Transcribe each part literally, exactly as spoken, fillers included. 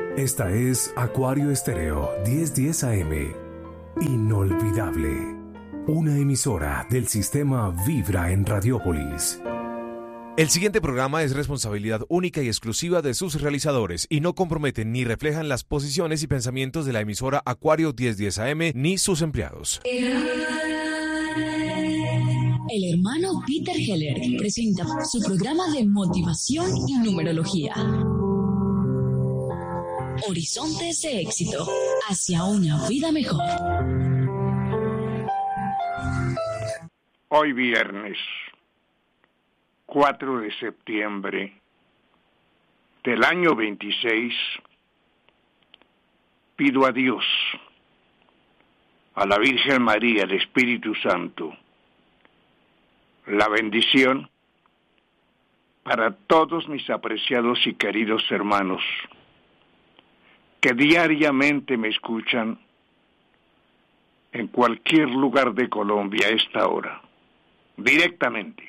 Esta es Acuario Estéreo diez diez A M. Inolvidable. Una emisora del sistema Vibra en Radiópolis. El siguiente programa es responsabilidad única y exclusiva de sus realizadores y no comprometen ni reflejan las posiciones y pensamientos de la emisora Acuario diez diez A M ni sus empleados. El hermano Peter Heller presenta su programa de motivación y numerología. Horizontes de éxito hacia una vida mejor. Hoy viernes cuatro de septiembre del año veintiséis, pido a Dios, a la Virgen María, al Espíritu Santo, la bendición para todos mis apreciados y queridos hermanos que diariamente me escuchan en cualquier lugar de Colombia a esta hora, directamente,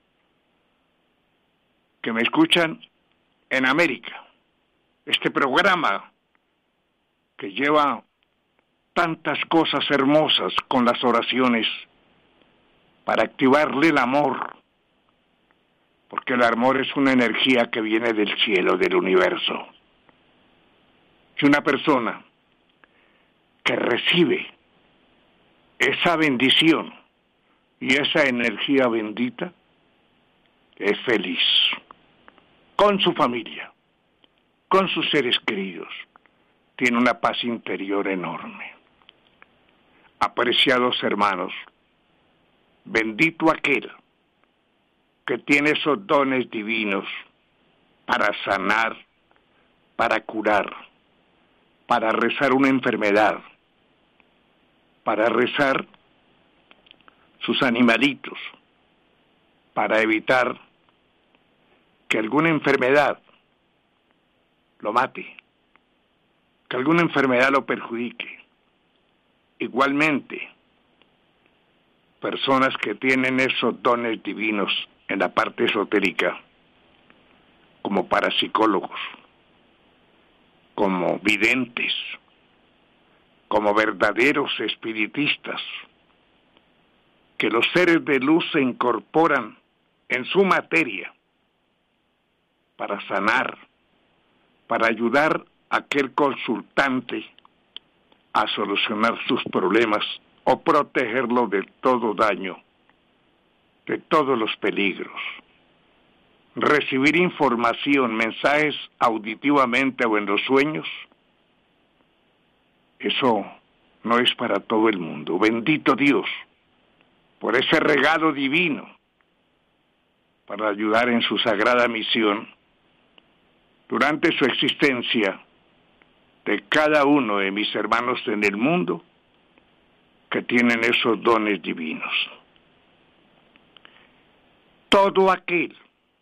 que me escuchan en América. Este programa que lleva tantas cosas hermosas con las oraciones para activarle el amor, porque el amor es una energía que viene del cielo, del universo. Y una persona que recibe esa bendición y esa energía bendita es feliz con su familia, con sus seres queridos. Tiene una paz interior enorme. Apreciados hermanos, bendito aquel que tiene esos dones divinos para sanar, para curar, para rezar una enfermedad, para rezar sus animalitos, para evitar que alguna enfermedad lo mate, que alguna enfermedad lo perjudique. Igualmente, personas que tienen esos dones divinos en la parte esotérica, como parapsicólogos, como videntes, como verdaderos espiritistas, que los seres de luz se incorporan en su materia para sanar, para ayudar a aquel consultante a solucionar sus problemas o protegerlo de todo daño, de todos los peligros. Recibir información, mensajes auditivamente o en los sueños, eso no es para todo el mundo. Bendito Dios por ese regalo divino para ayudar en su sagrada misión durante su existencia de cada uno de mis hermanos en el mundo que tienen esos dones divinos. Todo aquel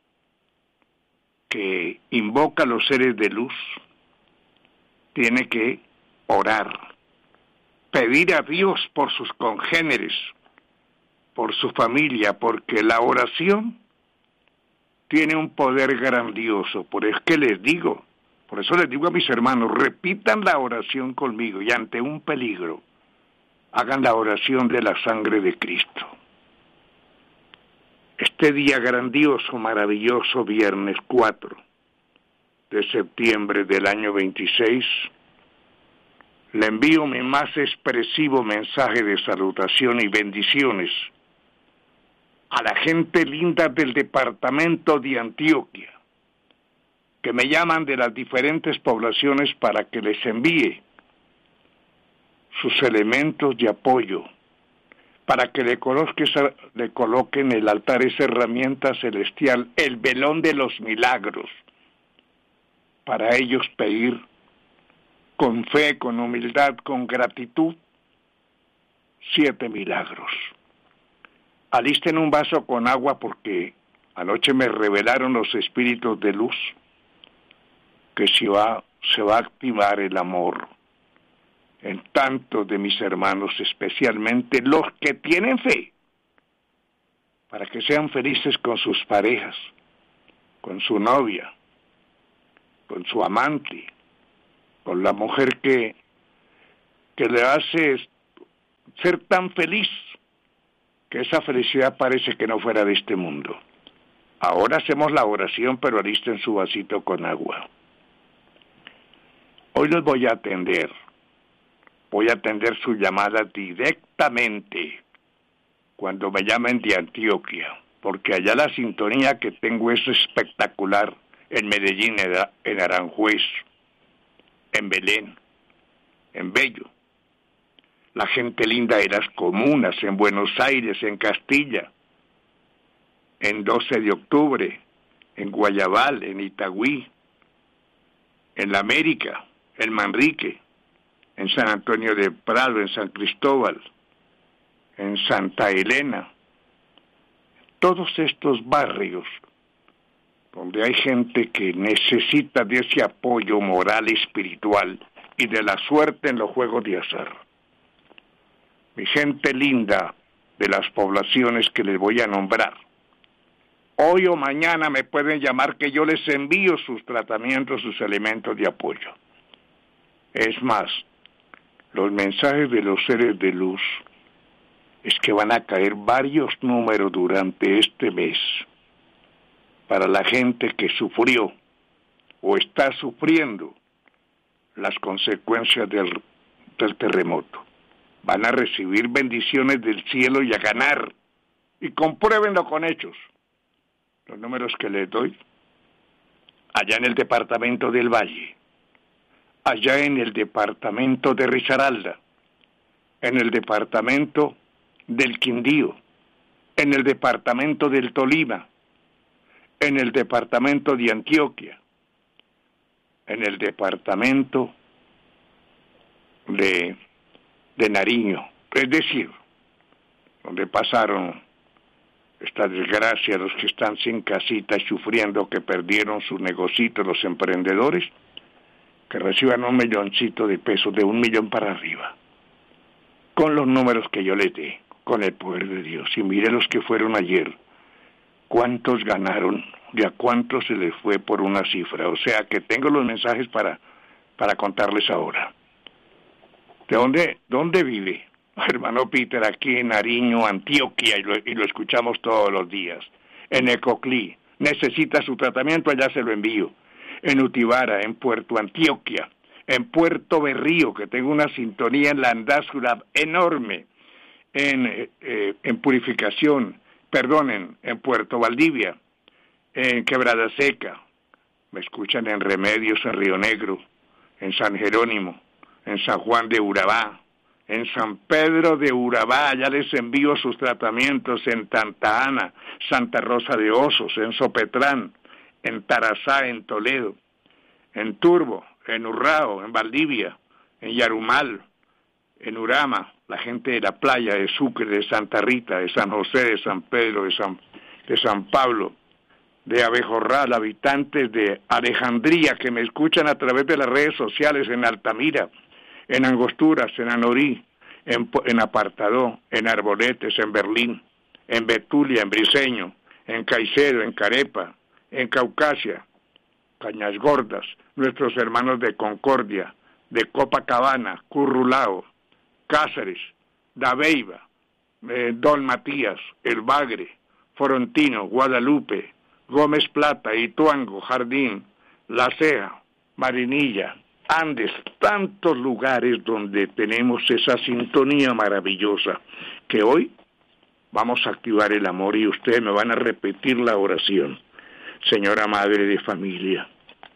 que invoca a los seres de luz tiene que orar, pedir a Dios por sus congéneres, por su familia, porque la oración tiene un poder grandioso. Por eso que les digo, por eso les digo a mis hermanos, repitan la oración conmigo y ante un peligro, hagan la oración de la sangre de Cristo. Este día grandioso, maravilloso, viernes cuatro de septiembre del año veintiséis, le envío mi más expresivo mensaje de salutación y bendiciones a la gente linda del departamento de Antioquia, que me llaman de las diferentes poblaciones para que les envíe sus elementos de apoyo, para que le, coloque, le coloquen en el altar esa herramienta celestial, el velón de los milagros, para ellos pedir con fe, con humildad, con gratitud, siete milagros. Alisten un vaso con agua porque anoche me revelaron los espíritus de luz que se va, se va a activar el amor en tantos de mis hermanos, especialmente los que tienen fe, para que sean felices con sus parejas, con su novia, con su amante, con la mujer que, que le hace ser tan feliz que esa felicidad parece que no fuera de este mundo. Ahora hacemos la oración, pero alisten su vasito con agua. Hoy los voy a atender. Voy a atender su llamada directamente cuando me llamen de Antioquia, porque allá la sintonía que tengo es espectacular, en Medellín, en Aranjuez, en Belén, en Bello. La gente linda de las comunas, en Buenos Aires, en Castilla, en doce de octubre, en Guayabal, en Itagüí, en La América, en Manrique, en San Antonio de Prado, en San Cristóbal, en Santa Elena, todos estos barrios donde hay gente que necesita de ese apoyo moral, espiritual y de la suerte en los juegos de azar. Mi gente linda de las poblaciones que les voy a nombrar, hoy o mañana me pueden llamar que yo les envío sus tratamientos, sus elementos de apoyo. Es más, los mensajes de los seres de luz es que van a caer varios números durante este mes para la gente que sufrió o está sufriendo las consecuencias del, del terremoto. Van a recibir bendiciones del cielo y a ganar. Y compruébenlo con hechos. Los números que les doy, allá en el departamento del Valle, allá en el departamento de Risaralda, en el departamento del Quindío, en el departamento del Tolima, en el departamento de Antioquia, en el departamento de, de Nariño, es decir, donde pasaron esta desgracia, los que están sin casita y sufriendo, que perdieron sus negocios, los emprendedores, que reciban un milloncito de pesos, de un millón para arriba, con los números que yo les dé, con el poder de Dios. Y mire los que fueron ayer, cuántos ganaron y a cuántos se les fue por una cifra. O sea que tengo los mensajes para, para contarles ahora. ¿De dónde, dónde vive? Hermano Peter, aquí en Nariño, Antioquia, y lo, y lo escuchamos todos los días. En Ecoclí, necesita su tratamiento, allá se lo envío. En Utibara, en Puerto Antioquia, en Puerto Berrío, que tengo una sintonía en la Andásula enorme, en, eh, en Purificación, perdonen, en Puerto Valdivia, en Quebrada Seca, me escuchan en Remedios, en Río Negro, en San Jerónimo, en San Juan de Urabá, en San Pedro de Urabá, ya les envío sus tratamientos, en Santa Ana, Santa Rosa de Osos, en Sopetrán, en Tarazá, en Toledo, en Turbo, en Urrao, en Valdivia, en Yarumal, en Urama, la gente de la playa, de Sucre, de Santa Rita, de San José, de San Pedro, de San, de San Pablo, de Abejorral, habitantes de Alejandría, que me escuchan a través de las redes sociales, en Altamira, en Angosturas, en Anorí, en, en Apartadó, en Arboletes, en Berlín, en Betulia, en Briceño, en Caicedo, en Carepa, en Caucasia, Cañas Gordas, nuestros hermanos de Concordia, de Copacabana, Currulao, Cáceres, Dabeiba, eh, Don Matías, El Bagre, Forontino, Guadalupe, Gómez Plata, Ituango, Jardín, La Ceja, Marinilla, Andes, tantos lugares donde tenemos esa sintonía maravillosa, que hoy vamos a activar el amor y ustedes me van a repetir la oración. Señora madre de familia,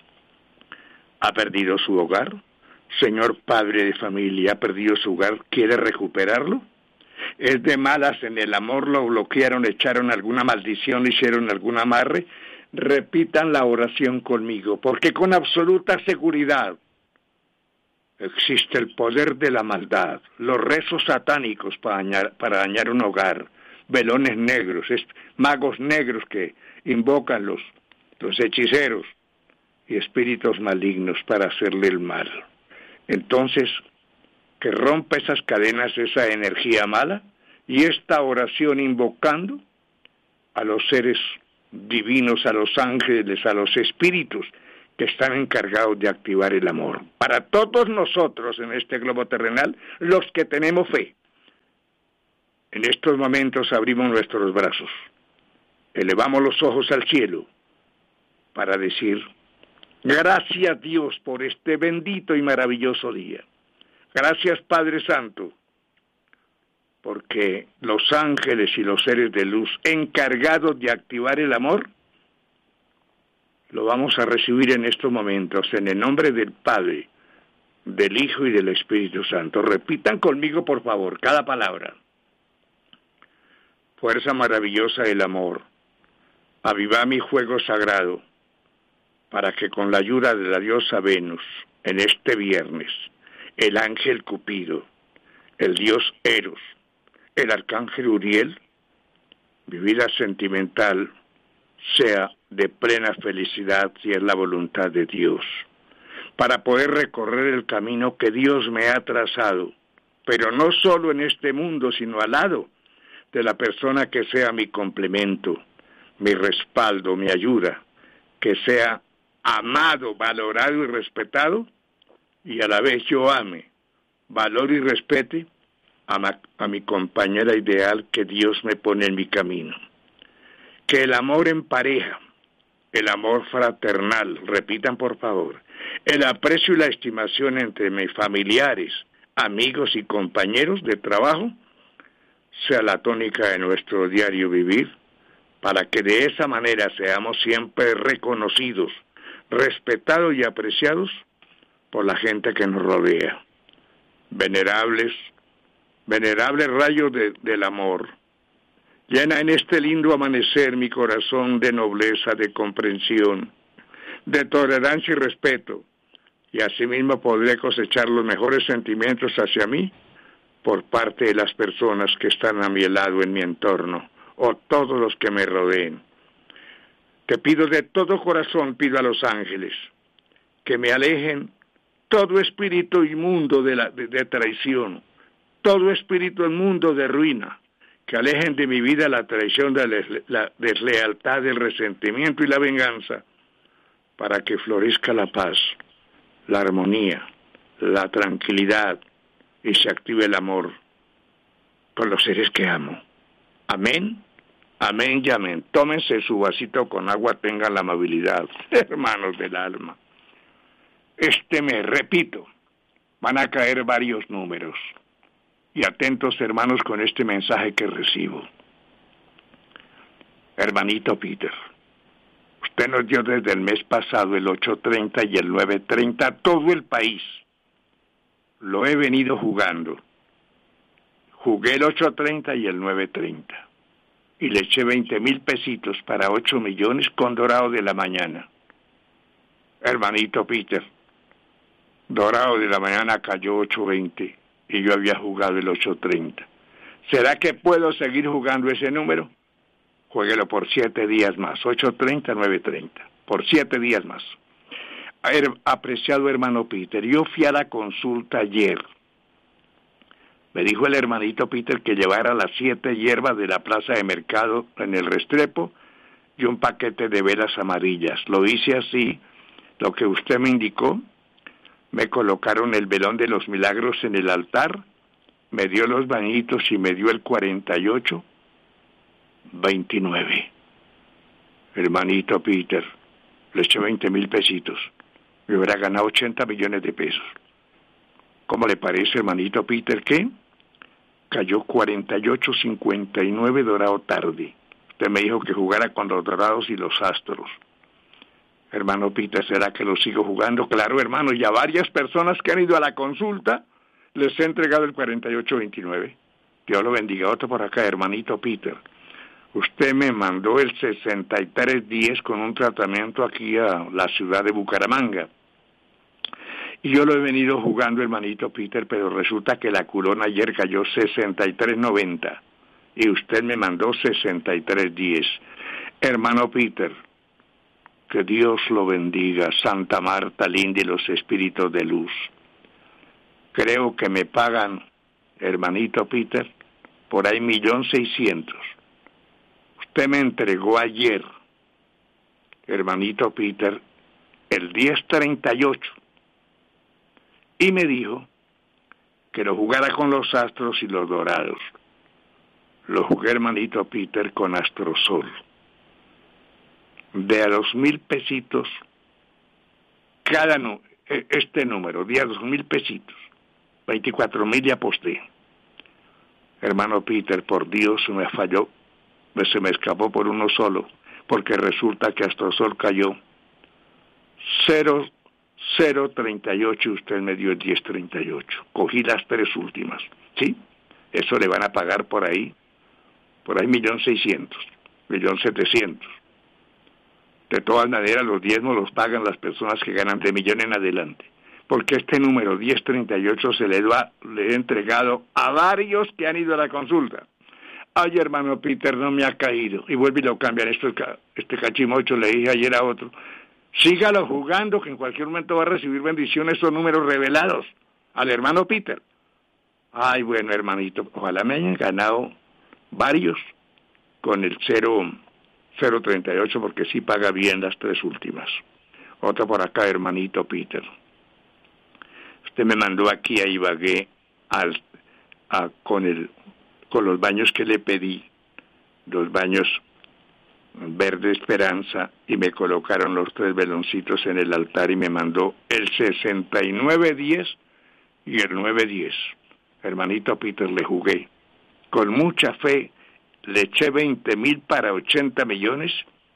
¿ha perdido su hogar? Señor padre de familia, ¿ha perdido su hogar? ¿Quiere recuperarlo? ¿Es de malas en el amor? ¿Lo bloquearon, echaron alguna maldición, hicieron algún amarre? Repitan la oración conmigo, porque con absoluta seguridad existe el poder de la maldad, los rezos satánicos para dañar, para dañar un hogar, velones negros, magos negros que invocan los, los hechiceros y espíritus malignos para hacerle el mal. Entonces, que rompa esas cadenas, esa energía mala, y esta oración invocando a los seres divinos, a los ángeles, a los espíritus que están encargados de activar el amor. Para todos nosotros en este globo terrenal, los que tenemos fe, en estos momentos abrimos nuestros brazos, elevamos los ojos al cielo para decir: gracias Dios por este bendito y maravilloso día. Gracias Padre Santo, porque los ángeles y los seres de luz encargados de activar el amor, lo vamos a recibir en estos momentos, en el nombre del Padre, del Hijo y del Espíritu Santo. Repitan conmigo, por favor, cada palabra. Fuerza maravillosa del amor, aviva mi fuego sagrado, para que con la ayuda de la diosa Venus, en este viernes, el ángel Cupido, el dios Eros, el arcángel Uriel, mi vida sentimental sea de plena felicidad, si es la voluntad de Dios, para poder recorrer el camino que Dios me ha trazado, pero no solo en este mundo, sino al lado de la persona que sea mi complemento, mi respaldo, mi ayuda, que sea amado, valorado y respetado, y a la vez yo ame, valore y respete a, ma, a mi compañera ideal que Dios me pone en mi camino. Que el amor en pareja, el amor fraternal, repitan por favor, el aprecio y la estimación entre mis familiares, amigos y compañeros de trabajo, sea la tónica de nuestro diario vivir, para que de esa manera seamos siempre reconocidos, respetados y apreciados por la gente que nos rodea. Venerables, venerables rayos de, del amor, llena en este lindo amanecer mi corazón de nobleza, de comprensión, de tolerancia y respeto, y asimismo podré cosechar los mejores sentimientos hacia mí por parte de las personas que están a mi lado en mi entorno, o todos los que me rodeen. Te pido de todo corazón, pido a los ángeles, que me alejen todo espíritu inmundo de, la, de, de traición, todo espíritu inmundo de ruina, que alejen de mi vida la traición, de la, la deslealtad, el resentimiento y la venganza, para que florezca la paz, la armonía, la tranquilidad, y se active el amor con los seres que amo. Amén, amén y amén. Tómense su vasito con agua, tengan la amabilidad, hermanos del alma. Este mes, repito, van a caer varios números. Y atentos, hermanos, con este mensaje que recibo. Hermanito Peter, usted nos dio desde el mes pasado el ocho treinta y el nueve treinta a todo el país. Lo he venido jugando. Jugué el ocho treinta y el nueve treinta. Y le eché veinte mil pesitos para ocho millones con Dorado de la Mañana. Hermanito Peter, Dorado de la Mañana cayó ocho veinte y yo había jugado el ocho treinta. ¿Será que puedo seguir jugando ese número? Jueguelo por siete días más, ocho treinta, nueve treinta, por siete días más. Apreciado hermano Peter, yo fui a la consulta ayer. Me dijo el hermanito Peter que llevara las siete hierbas de la plaza de mercado en el Restrepo y un paquete de velas amarillas. Lo hice así, lo que usted me indicó. Me colocaron el velón de los milagros en el altar, me dio los bañitos y me dio el cuarenta y ocho veintinueve. Hermanito Peter, le eché veinte mil pesitos. Me hubiera ganado ochenta millones de pesos. ¿Cómo le parece, hermanito Peter, que cayó cuarenta y ocho cincuenta y nueve Dorado tarde? Usted me dijo que jugara con los dorados y los astros. Hermano Peter, ¿será que lo sigo jugando? Claro, hermano, y a varias personas que han ido a la consulta les he entregado el cuarenta y ocho veintinueve. Dios lo bendiga. Otro por acá, hermanito Peter. Usted me mandó el sesenta y tres diez con un tratamiento aquí a la ciudad de Bucaramanga. Y yo lo he venido jugando, hermanito Peter, pero resulta que la culona ayer cayó sesenta y tres noventa. Y usted me mandó sesenta y tres diez. Hermano Peter, que Dios lo bendiga, Santa Marta linda y los espíritus de luz. Creo que me pagan, hermanito Peter, por ahí millón seiscientos. Usted me entregó ayer, hermanito Peter, el diez treinta y ocho, y me dijo que lo jugara con los Astros y los Dorados. Lo jugué, hermanito Peter, con Astrosol. De a los mil pesitos, cada no, este número, de a dos mil pesitos, veinticuatro mil y aposté. Hermano Peter, por Dios, se me falló, se me escapó por uno solo, porque resulta que Astrosol cayó cero cero treinta y ocho, usted me dio el diez treinta y ocho. Cogí las tres últimas, ¿sí? Eso le van a pagar por ahí, por ahí millón seiscientos, millón setecientos. De todas maneras, los diezmos los pagan las personas que ganan de millón en adelante, porque este número diez treinta y ocho se le, da, le he entregado a varios que han ido a la consulta. Ay, hermano Peter, no me ha caído, y vuelve y lo cambian. Esto, este cachimocho le dije ayer a otro, sígalo jugando, que en cualquier momento va a recibir bendiciones, esos números revelados al hermano Peter. Ay, bueno, hermanito, ojalá me hayan ganado varios con el cero treinta y ocho, porque sí paga bien las tres últimas. Otra por acá, hermanito Peter. Usted me mandó aquí a Ibagué al, a, con, el, con los baños que le pedí, los baños Verde Esperanza, y me colocaron los tres veloncitos en el altar y me mandó el sesenta y nueve diez y el nueve diez. Hermanito Peter, le jugué con mucha fe, le eché veinte mil para ochenta millones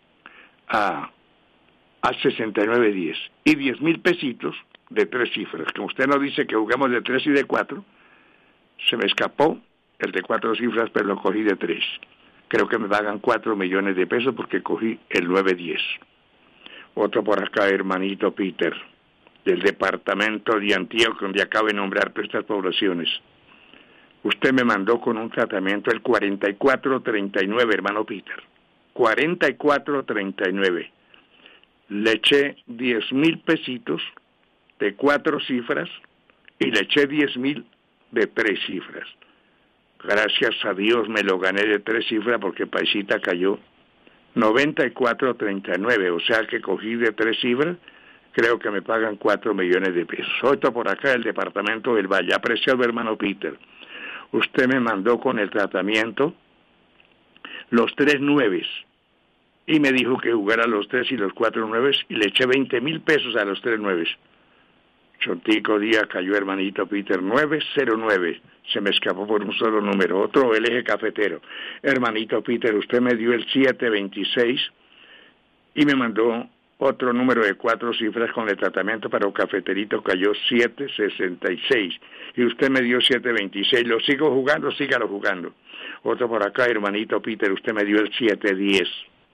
a, a sesenta y nueve diez y diez mil pesitos de tres cifras. Como usted nos dice que jugamos de tres y de cuatro, se me escapó el de cuatro cifras, pero lo cogí de tres. Creo que me pagan cuatro millones de pesos porque cogí el nueve diez. Otro por acá, hermanito Peter, del departamento de Antioquia, donde acabo de nombrar todas estas poblaciones. Usted me mandó con un tratamiento el cuarenta y cuatro treinta y nueve, hermano Peter. cuarenta y cuatro treinta y nueve. Le eché diez mil pesitos de cuatro cifras y le eché diez mil de tres cifras. Gracias a Dios me lo gané de tres cifras porque Paisita cayó noventa y cuatro treinta y nueve, o sea que cogí de tres cifras, creo que me pagan cuatro millones de pesos. Otro por acá del departamento del Valle. Apreciado hermano Peter, usted me mandó con el tratamiento los tres nueves y me dijo que jugara los tres y los cuatro nueves y le eché veinte mil pesos a los tres nueves. Chontico día cayó, hermanito Peter, nueve cero nueve, se me escapó por un solo número. Otro, el eje cafetero. Hermanito Peter, usted me dio el siete veintiséis y me mandó otro número de cuatro cifras con el tratamiento para un cafeterito, cayó siete sesenta y seis y usted me dio siete veintiséis. Lo sigo jugando, sígalo jugando. Otro por acá, hermanito Peter, usted me dio el siete diez.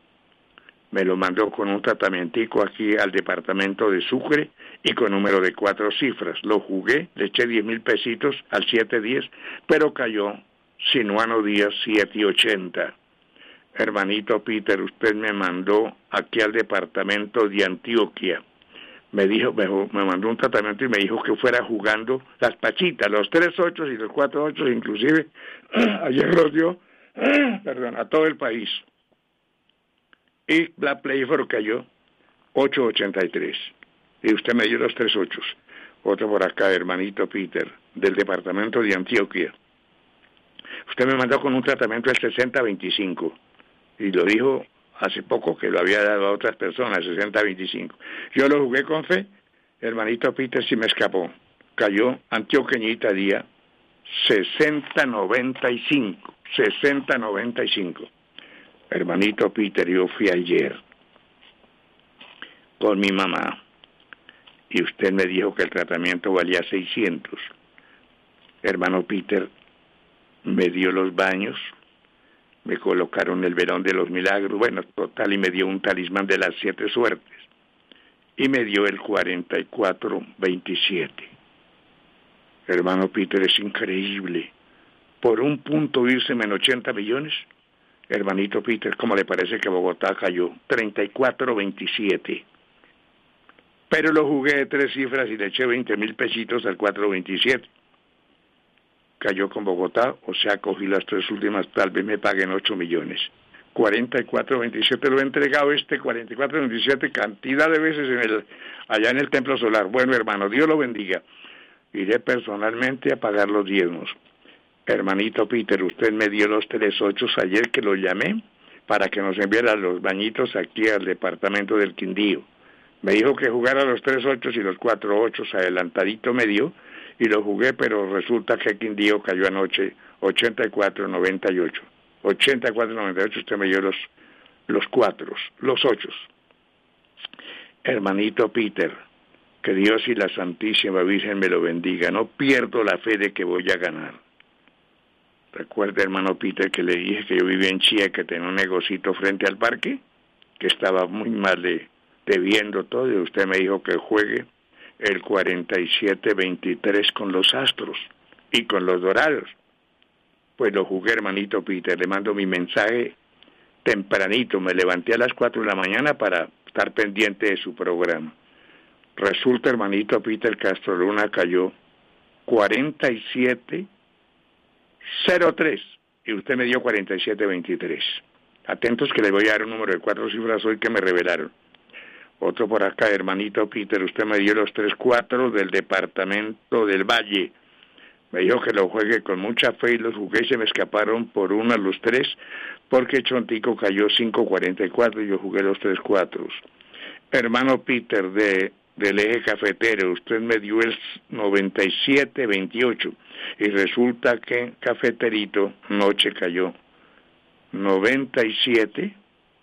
Me lo mandó con un tratamientico aquí al departamento de Sucre y con número de cuatro cifras. Lo jugué, le eché diez mil pesitos al siete diez, pero cayó Sinuano Díaz siete ochenta. Hermanito Peter, usted me mandó aquí al departamento de Antioquia. Me dijo, me, me mandó un tratamiento y me dijo que fuera jugando las pachitas, los tres ochos y los cuatro ochos, inclusive ayer los dio, perdón, a todo el país. Y Black Playford cayó ocho ochenta y tres. Y usted me dio los tres ochos. Otro por acá, hermanito Peter, del departamento de Antioquia. Usted me mandó con un tratamiento del sesenta veinticinco. Y lo dijo hace poco que lo había dado a otras personas, sesenta veinticinco. Yo lo jugué con fe. Hermanito Peter, sí me escapó. Cayó antioqueñita día sesenta noventa y cinco. sesenta noventa y cinco. Hermanito Peter, yo fui ayer con mi mamá y usted me dijo que el tratamiento valía seiscientos. Hermano Peter, me dio los baños, me colocaron el velón de los milagros, bueno, total, y me dio un talismán de las siete suertes y me dio el cuarenta y cuatro veintisiete. Hermano Peter, es increíble. Por un punto irse en ochenta millones. Hermanito Peter, ¿cómo le parece que Bogotá cayó? treinta y cuatro veintisiete. Pero lo jugué de tres cifras y le eché veinte mil pesitos al cuatro veintisiete. Cayó con Bogotá, o sea, cogí las tres últimas, tal vez me paguen ocho millones. cuarenta y cuatro veintisiete, lo he entregado este cuarenta y cuatro veintisiete cantidad de veces en el, allá en el Templo Solar. Bueno, hermano, Dios lo bendiga. Iré personalmente a pagar los diezmos. Hermanito Peter, usted me dio los tres ochos ayer que lo llamé para que nos enviara los bañitos aquí al departamento del Quindío. Me dijo que jugara los tres ochos y los cuatro ochos, adelantadito me dio, y lo jugué, pero resulta que Quindío cayó anoche ochenta y cuatro noventa y ocho. ochenta y cuatro noventa y ocho, usted me dio los, los cuatros, los ochos. Hermanito Peter, que Dios y la Santísima Virgen me lo bendiga. No pierdo la fe de que voy a ganar. Recuerda, hermano Peter, que le dije que yo vivía en Chía, que tenía un negocito frente al parque, que estaba muy mal de, debiendo todo, y usted me dijo que juegue el cuarenta y siete veintitrés con los Astros y con los Dorados. Pues lo jugué, hermanito Peter, le mando mi mensaje tempranito, me levanté a las cuatro de la mañana para estar pendiente de su programa. Resulta, hermanito Peter, Castro Luna cayó cuarenta y siete cero tres y usted me dio cuarenta y siete veintitrés. Atentos que le voy a dar un número de cuatro cifras hoy que me revelaron. Otro por acá, hermanito Peter, usted me dio los tres cuatro del departamento del Valle. Me dijo que lo juegue con mucha fe y los jugué y se me escaparon por uno a los tres porque Chontico cayó cinco cuarenta y cuatro y yo jugué los tres cuatro. Hermano Peter, de del eje cafetero, usted me dio el noventa y siete veintiocho y resulta que Cafeterito noche cayó noventa y siete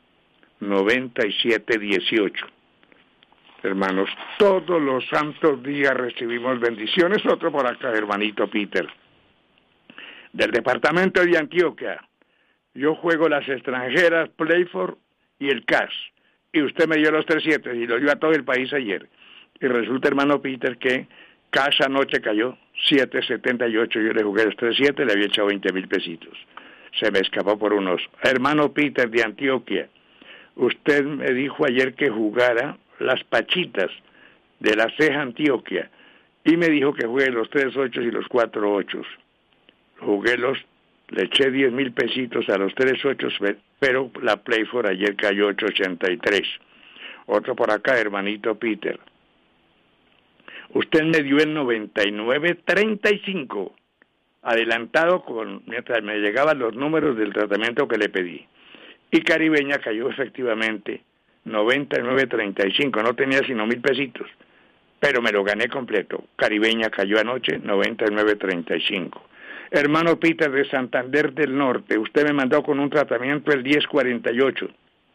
dieciocho. Hermanos, todos los santos días recibimos bendiciones. Otro por acá, hermanito Peter, del departamento de Antioquia. Yo juego las extranjeras, Playford y el Cash, y usted me dio los tres siete y lo dio a todo el país ayer. Y resulta, hermano Peter, que Cash anoche cayó siete setenta y ocho, yo le jugué los tres siete, le había echado veinte mil pesitos. Se me escapó por unos. Hermano Peter de Antioquia, usted me dijo ayer que jugara las pachitas de la Ceja Antioquia y me dijo que jugué los tres ochos y los cuatro ochos. Jugué los, le eché diez mil pesitos a los tres ochos, pero la Playford ayer cayó ocho ochenta y tres. Otro por acá, hermanito Peter. Usted me dio el noventa y nueve treinta y cinco, adelantado con mientras me llegaban los números del tratamiento que le pedí. Y Caribeña cayó efectivamente noventa y nueve treinta y cinco, no tenía sino mil pesitos, pero me lo gané completo. Caribeña cayó anoche noventa y nueve treinta y cinco. Hermano Peter de Santander del Norte, usted me mandó con un tratamiento el diez cuarenta y ocho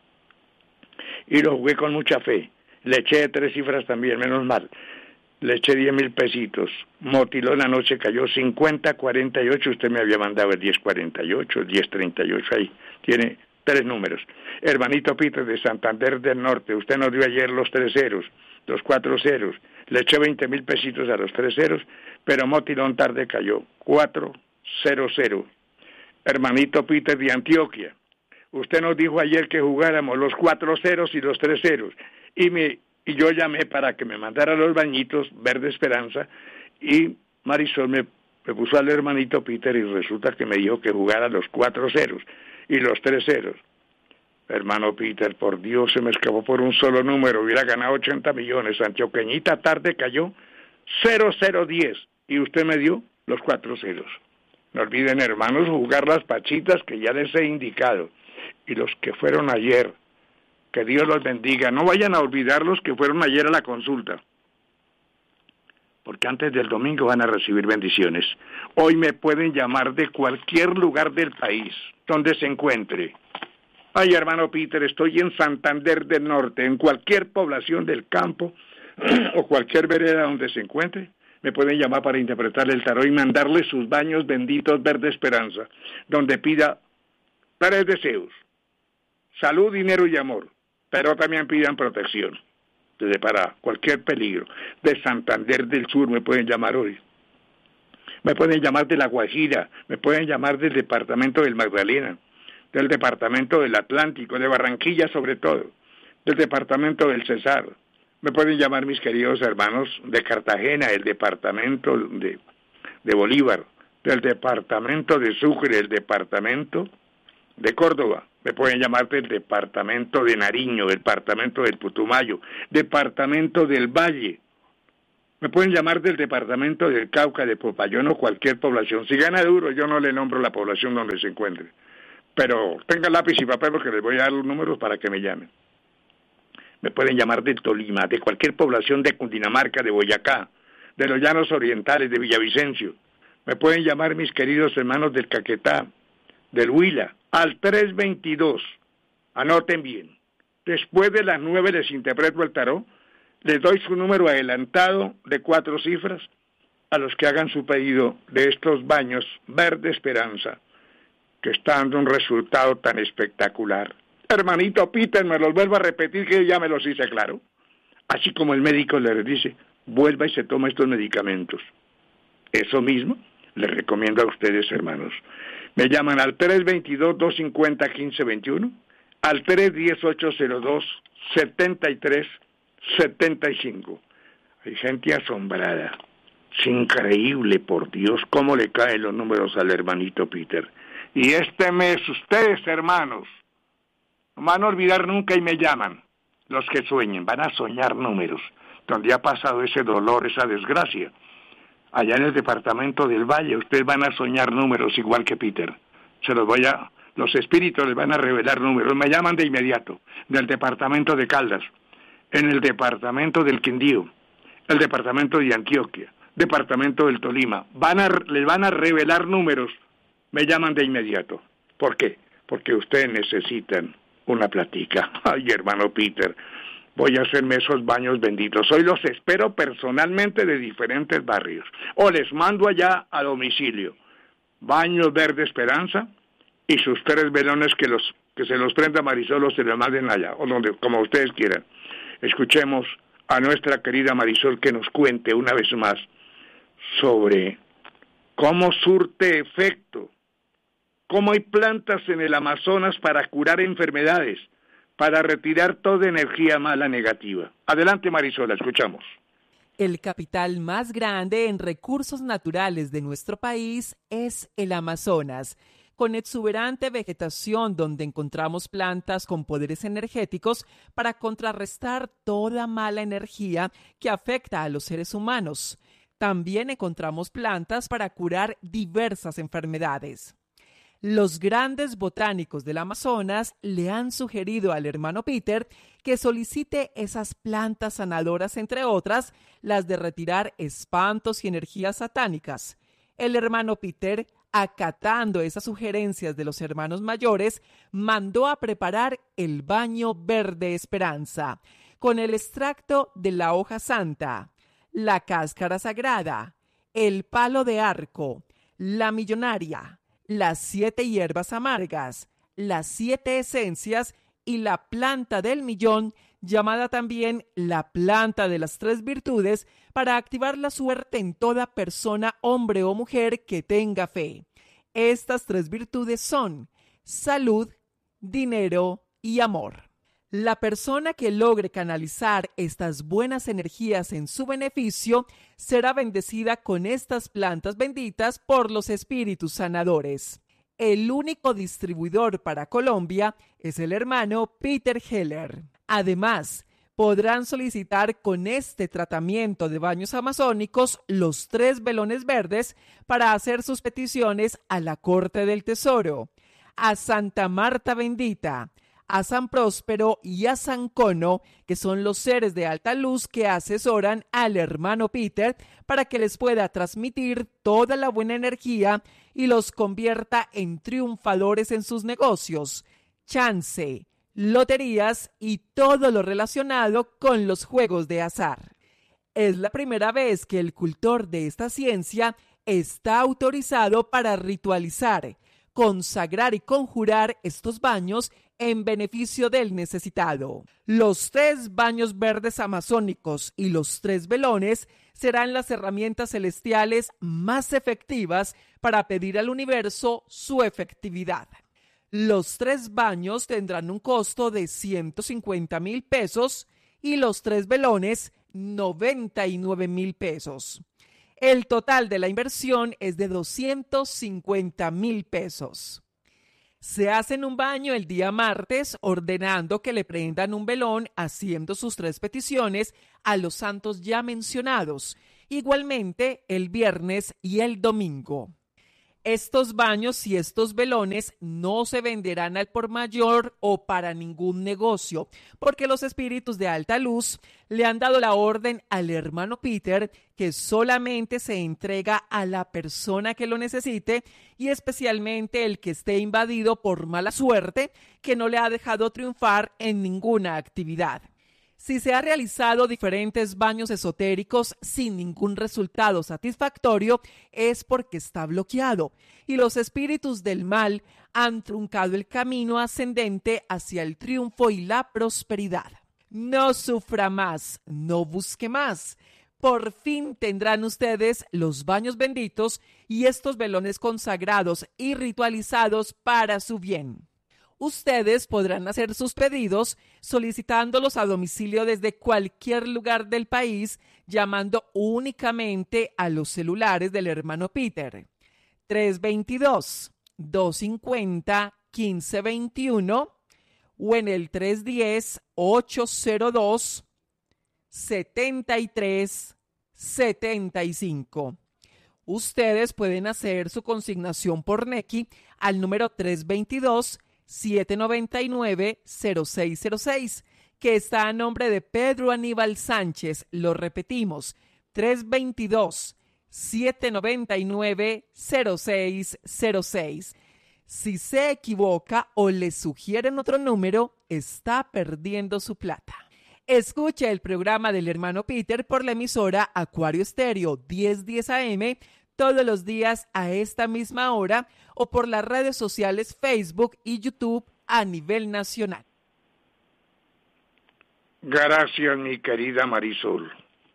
y lo jugué con mucha fe. Le eché tres cifras también, menos mal. Le eché diez mil pesitos. Motilón anoche cayó cincuenta cuarenta y ocho. Usted me había mandado el diez cuarenta y ocho, el diez treinta y ocho. Ahí tiene tres números. Hermanito Peter de Santander del Norte, usted nos dio ayer los tres ceros, los cuatro ceros. Le eché veinte mil pesitos a los tres ceros, pero Motilón tarde cayó cuatro cero cero. Hermanito Peter de Antioquia, usted nos dijo ayer que jugáramos los cuatro ceros y los tres ceros. Y me... Y yo llamé para que me mandara los bañitos, Verde Esperanza, y Marisol me, me puso al hermanito Peter y resulta que me dijo que jugara los cuatro ceros y los tres ceros. Hermano Peter, por Dios, se me escapó por un solo número, hubiera ganado ochenta millones. Antioqueñita tarde cayó cero cero diez y usted me dio los cuatro ceros. No olviden, hermanos, jugar las pachitas que ya les he indicado. Y los que fueron ayer, que Dios los bendiga. No vayan a olvidar los que fueron ayer a la consulta, porque antes del domingo van a recibir bendiciones. Hoy me pueden llamar de cualquier lugar del país, donde se encuentre. Ay, hermano Peter, estoy en Santander del Norte, en cualquier población del campo o cualquier vereda donde se encuentre. Me pueden llamar para interpretarle el tarot y mandarle sus baños benditos Verde Esperanza, donde pida tres deseos: salud, dinero y amor. Pero también pidan protección desde para cualquier peligro. De Santander del Sur me pueden llamar hoy. Me pueden llamar de La Guajira, me pueden llamar del departamento del Magdalena, del departamento del Atlántico, de Barranquilla sobre todo, del departamento del Cesar. Me pueden llamar mis queridos hermanos de Cartagena, el departamento de, de Bolívar, del departamento de Sucre, el departamento de Córdoba. Me pueden llamar del departamento de Nariño, departamento del Putumayo, departamento del Valle. Me pueden llamar del departamento del Cauca, de Popayán o cualquier población. Si gana duro, yo no le nombro la población donde se encuentre. Pero tenga lápiz y papel porque les voy a dar los números para que me llamen. Me pueden llamar del Tolima, de cualquier población de Cundinamarca, de Boyacá, de los Llanos Orientales, de Villavicencio. Me pueden llamar mis queridos hermanos del Caquetá, del Huila, al tres veintidós. Anoten bien. Después de las nueve les interpreto el tarot. Les doy su número adelantado de cuatro cifras a los que hagan su pedido de estos baños Verde Esperanza, que está dando un resultado tan espectacular. Hermanito Peter, me los vuelvo a repetir que ya me los hice claro. Así como el médico les dice, vuelva y se toma estos medicamentos. Eso mismo les recomiendo a ustedes, hermanos. Me llaman al tres veintidós, doscientos cincuenta, quince veintiuno, al tres diez, ochocientos dos, setenta y tres setenta y cinco. Hay gente asombrada. Es increíble, por Dios, cómo le caen los números al hermanito Peter. Y este mes, ustedes, hermanos, no van a olvidar nunca y me llaman. Los que sueñen, van a soñar números, donde ha pasado ese dolor, esa desgracia. Allá en el departamento del Valle, ustedes van a soñar números igual que Peter. Se los voy a, los espíritus les van a revelar números. Me llaman de inmediato, del departamento de Caldas, en el departamento del Quindío, el departamento de Antioquia, departamento del Tolima. Van a, les van a revelar números. Me llaman de inmediato. ¿Por qué? Porque ustedes necesitan una platica. Ay, hermano Peter, voy a hacerme esos baños benditos. Hoy los espero personalmente de diferentes barrios. O les mando allá a domicilio. Baños Verde Esperanza y sus tres velones que los que se los prenda Marisol o se los manden allá, o donde, como ustedes quieran. Escuchemos a nuestra querida Marisol que nos cuente una vez más sobre cómo surte efecto, cómo hay plantas en el Amazonas para curar enfermedades, para retirar toda energía mala negativa. Adelante, Marisol, la escuchamos. El capital más grande en recursos naturales de nuestro país es el Amazonas, con exuberante vegetación donde encontramos plantas con poderes energéticos para contrarrestar toda mala energía que afecta a los seres humanos. También encontramos plantas para curar diversas enfermedades. Los grandes botánicos del Amazonas le han sugerido al hermano Peter que solicite esas plantas sanadoras, entre otras, las de retirar espantos y energías satánicas. El hermano Peter, acatando esas sugerencias de los hermanos mayores, mandó a preparar el baño Verde Esperanza, con el extracto de la hoja santa, la cáscara sagrada, el palo de arco, la millonaria, las siete hierbas amargas, las siete esencias y la planta del millón, llamada también la planta de las tres virtudes, para activar la suerte en toda persona, hombre o mujer, que tenga fe. Estas tres virtudes son salud, dinero y amor. La persona que logre canalizar estas buenas energías en su beneficio será bendecida con estas plantas benditas por los espíritus sanadores. El único distribuidor para Colombia es el hermano Peter Heller. Además, podrán solicitar con este tratamiento de baños amazónicos los tres velones verdes para hacer sus peticiones a la Corte del Tesoro, a Santa Marta Bendita, a San Próspero y a San Cono, que son los seres de alta luz que asesoran al hermano Peter para que les pueda transmitir toda la buena energía y los convierta en triunfadores en sus negocios, chance, loterías y todo lo relacionado con los juegos de azar. Es la primera vez que el cultor de esta ciencia está autorizado para ritualizar, consagrar y conjurar estos baños en beneficio del necesitado. Los tres baños verdes amazónicos y los tres velones serán las herramientas celestiales más efectivas para pedir al universo su efectividad. Los tres baños tendrán un costo de ciento cincuenta mil pesos y los tres velones noventa y nueve mil pesos. El total de la inversión es de doscientos cincuenta mil pesos. Se hacen un baño el día martes, ordenando que le prendan un velón, haciendo sus tres peticiones a los santos ya mencionados. Igualmente el viernes y el domingo. Estos baños y estos velones no se venderán al por mayor o para ningún negocio, porque los espíritus de alta luz le han dado la orden al hermano Peter que solamente se entrega a la persona que lo necesite y especialmente el que esté invadido por mala suerte, que no le ha dejado triunfar en ninguna actividad. Si se ha realizado diferentes baños esotéricos sin ningún resultado satisfactorio, es porque está bloqueado y los espíritus del mal han truncado el camino ascendente hacia el triunfo y la prosperidad. No sufra más, no busque más. Por fin tendrán ustedes los baños benditos y estos velones consagrados y ritualizados para su bien. Ustedes podrán hacer sus pedidos solicitándolos a domicilio desde cualquier lugar del país, llamando únicamente a los celulares del hermano Peter. tres dos dos, dos cinco cero, uno cinco dos uno o en el tres uno cero, ocho cero dos, siete tres siete cinco. Ustedes pueden hacer su consignación por Nequi al número tres dos dos, siete nueve nueve, cero seis cero seis, que está a nombre de Pedro Aníbal Sánchez. Lo repetimos, tres dos dos, siete nueve nueve, cero seis cero seis. Si se equivoca o le sugieren otro número, está perdiendo su plata. Escuche el programa del hermano Peter por la emisora Acuario Estéreo diez diez A M todos los días a esta misma hora o por las redes sociales Facebook y YouTube a nivel nacional. Gracias, mi querida Marisol.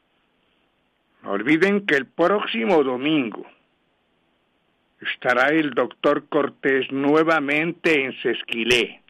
No olviden que el próximo domingo estará el doctor Cortés nuevamente en Sesquilé,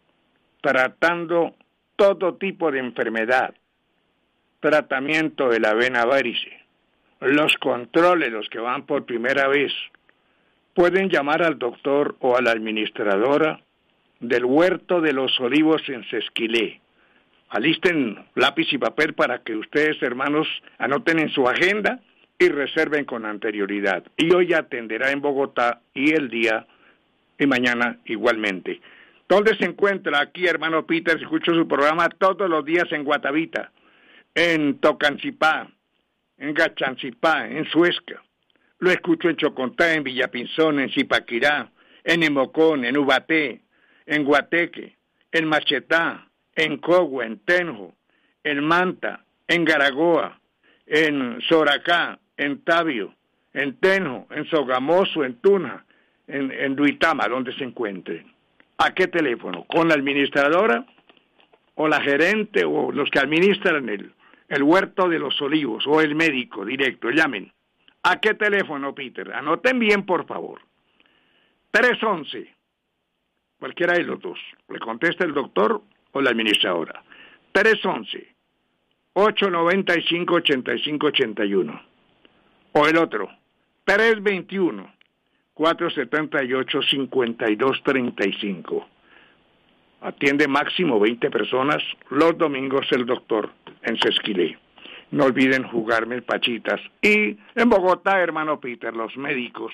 tratando todo tipo de enfermedad, tratamiento de la vena varice, los controles, los que van por primera vez. Pueden llamar al doctor o a la administradora del Huerto de los Olivos en Sesquilé. Alisten lápiz y papel para que ustedes, hermanos, anoten en su agenda y reserven con anterioridad. Y hoy atenderá en Bogotá y el día y mañana igualmente. ¿Dónde se encuentra aquí, hermano Peter? Escucho su programa todos los días en Guatavita, en Tocancipá, en Gachancipá, en Suezca. Lo escucho en Chocontá, en Villapinzón, en Zipaquirá, en Emocón, en Ubaté, en Guateque, en Machetá, en Cogua, en Tenjo, en Manta, en Garagoa, en Soracá, en Tabio, en Tenjo, en Sogamoso, en Tunja, en, en Duitama, donde se encuentren. ¿A qué teléfono? ¿Con la administradora o la gerente o los que administran el, el Huerto de los Olivos o el médico directo? Llamen. ¿A qué teléfono, Peter? Anoten bien, por favor. tres once, cualquiera de los dos. Le contesta el doctor o la administradora. tres once, ocho nueve cinco, ocho cinco ocho uno. O el otro, tres veintiuno, cuatro setenta y ocho, cincuenta y dos treinta y cinco. Atiende máximo veinte personas, los domingos el doctor en Sesquilé. No olviden jugarme pachitas. Y en Bogotá, hermano Peter, los médicos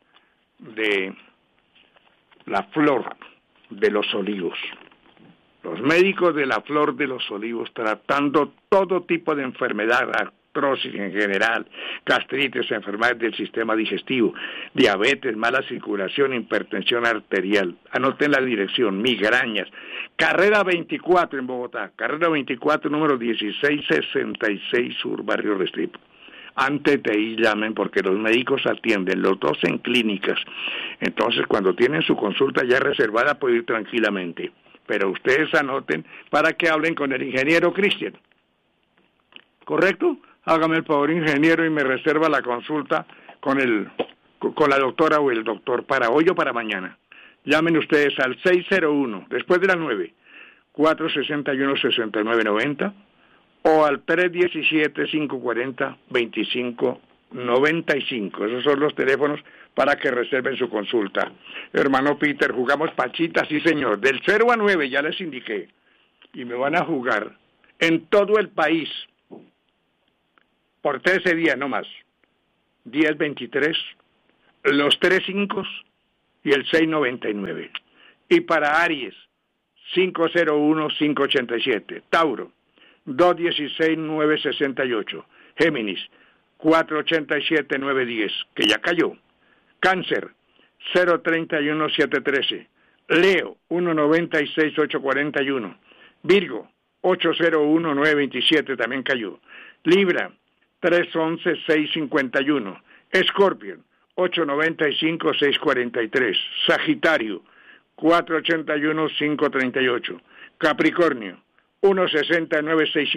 de la Flor de los Olivos. Los médicos de la Flor de los Olivos tratando todo tipo de enfermedad, artrosis en general, gastritis, enfermedades del sistema digestivo, diabetes, mala circulación, hipertensión arterial. Anoten la dirección, migrañas. Carrera veinticuatro en Bogotá, carrera veinticuatro, número dieciséis sesenta y seis Sur, Barrio Restrepo. Antes de ir llamen porque los médicos atienden, los dos en clínicas. Entonces cuando tienen su consulta ya reservada pueden ir tranquilamente. Pero ustedes anoten para que hablen con el ingeniero Cristian. ¿Correcto? Hágame el favor, ingeniero, y me reserva la consulta con el con la doctora o el doctor para hoy o para mañana. Llamen ustedes al seis cero uno, después de las nueve, cuatro seis uno, seis nueve nueve cero o al tres uno siete, cinco cuatro cero, dos cinco noventa y cinco. Esos son los teléfonos para que reserven su consulta. Hermano Peter, jugamos pachita, sí señor, del cero a nueve, ya les indiqué. Y me van a jugar en todo el país por trece días no más. diez veintitrés, los tres cinco y el seis noventa y nueve. Y para Aries, cinco cero uno cinco ochenta y siete. Tauro, dos dieciséis nueve sesenta y ocho. Géminis, cuatro ochenta y siete nueve diez, que ya cayó. Cáncer, cero treinta y uno siete trece. Leo, uno noventa y seis ocho cuarenta y uno. Virgo, ocho cero uno nueve veintisiete, también cayó. Libra, tres once seis cincuenta y uno. Escorpio, ocho noventa y cinco seis cuarenta y tres. Sagitario, cuatro ochenta y uno cinco treinta y ocho. Capricornio, uno sesenta y nueve seis